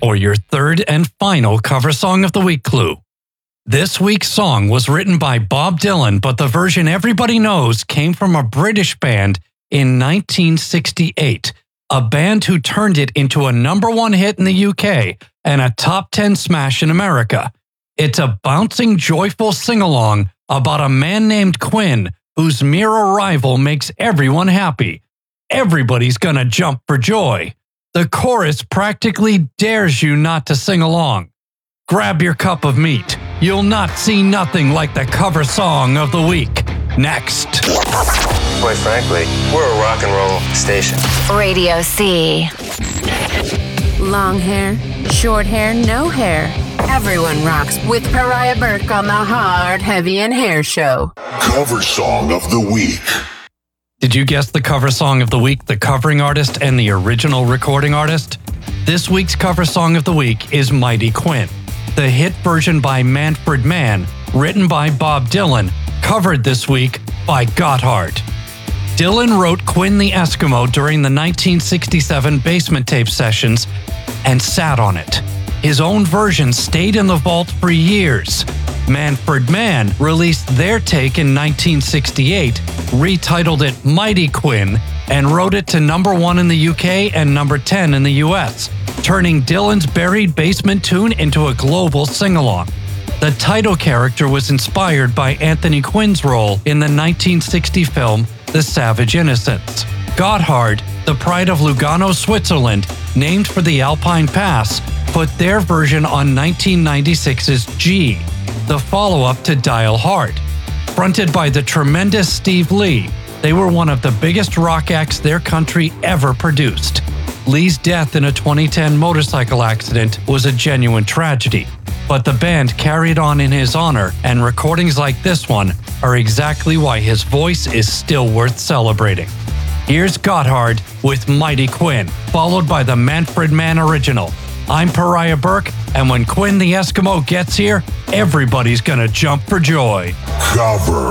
for your third and final cover song of the week clue. This week's song was written by Bob Dylan, but the version everybody knows came from a British band in 1968, a band who turned it into a #1 hit in the UK and a top 10 smash in America. It's a bouncing, joyful sing-along about a man named Quinn whose mere arrival makes everyone happy. Everybody's gonna jump for joy. The chorus practically dares you not to sing along. Grab your cup of meat. You'll not see nothing like the cover song of the week. Next. Quite frankly, we're a rock and roll station. Radio C. Long hair, short hair, no hair. Everyone rocks with Pariah Burke on the Hard, Heavy, and Hair Show. Cover Song of the Week. Did you guess the cover song of the week, the covering artist, and the original recording artist? This week's cover song of the week is Mighty Quinn, the hit version by Manfred Mann, written by Bob Dylan, covered this week by Gotthard. Dylan wrote Quinn the Eskimo during the 1967 Basement Tape sessions and sat on it. His own version stayed in the vault for years. Manfred Mann released their take in 1968, retitled it Mighty Quinn, and wrote it to #1 in the UK and #10 in the US, turning Dylan's buried basement tune into a global sing-along. The title character was inspired by Anthony Quinn's role in the 1960 film The Savage Innocents. Gotthard, the pride of Lugano, Switzerland, named for the Alpine Pass, put their version on 1996's G, the follow-up to Dial Hard. Fronted by the tremendous Steve Lee, they were one of the biggest rock acts their country ever produced. Lee's death in a 2010 motorcycle accident was a genuine tragedy, but the band carried on in his honor, and recordings like this one are exactly why his voice is still worth celebrating. Here's Gotthard with Mighty Quinn, followed by the Manfred Mann original. I'm Pariah Burke, and when Quinn the Eskimo gets here, everybody's gonna jump for joy. Cover